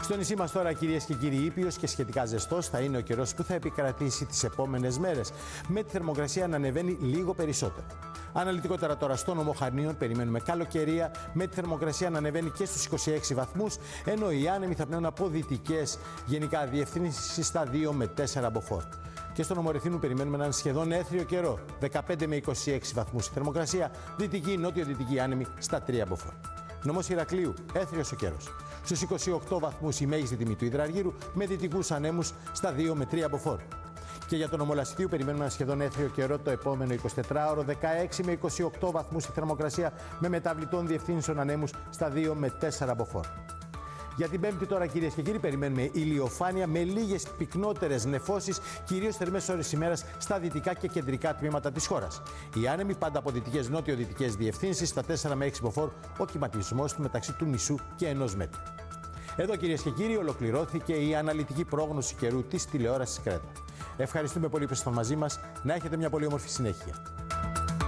Στο νησί μας τώρα, κυρίες και κύριοι, ήπιος και σχετικά ζεστός θα είναι ο καιρός που θα επικρατήσει τις επόμενες μέρες, με τη θερμοκρασία να ανεβαίνει λίγο περισσότερο. Αναλυτικότερα τώρα, στο νομό Χαρνίων περιμένουμε καλοκαιρία, με τη θερμοκρασία να ανεβαίνει και στους 26 βαθμούς, ενώ οι άνεμοι θα πνέουν από δυτικές γενικά διευθύνσεις στα 2 με 4 μποφόρ. Και στο νομό Ρεθύμνου περιμένουμε έναν σχεδόν έθριο καιρό, 15 με 26 βαθμούς η θερμοκρασία, δυτική νότιο-δυτική άνεμη στα 3 μποφόρ. Νομός Ηρακλείου, έθριος ο καιρός. Στους 28 βαθμούς η μέγιστη τιμή του υδραργύρου, με δυτικούς ανέμους στα 2 με 3 μποφόρ. Και για τον νομό Λασιτίου περιμένουμε ένα σχεδόν έθριο καιρό το επόμενο 24ωρο, 16 με 28 βαθμούς η θερμοκρασία, με μεταβλητών διευθύνσεων ανέμους στα 2 με 4 μποφόρ. Για την Πέμπτη τώρα, κυρίες και κύριοι, περιμένουμε ηλιοφάνεια με λίγες πυκνότερες νεφώσεις, κυρίως θερμές ώρες ημέρας στα δυτικά και κεντρικά τμήματα της χώρας. Οι άνεμοι πάντα από δυτικές νότιο-δυτικές διευθύνσεις στα 4 με 6 μποφόρ, ο κυματισμός του μεταξύ του μισού και 1 μέτρου. Εδώ, κυρίες και κύριοι, ολοκληρώθηκε η αναλυτική πρόγνωση καιρού της τηλεόρασης Κρέτα. Ευχαριστούμε πολύ που ήσασταν μαζί μας. Να έχετε μια πολύ όμορφη συνέχεια.